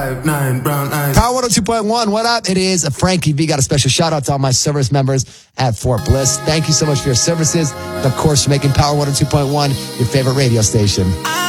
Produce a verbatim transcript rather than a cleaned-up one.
Nine brown eyes. Power one oh two point one, what up? It is Frankie V. Got a special shout out to all my service members at Fort Bliss. Thank you so much for your services. And of course, for making Power one oh two point one your favorite radio station.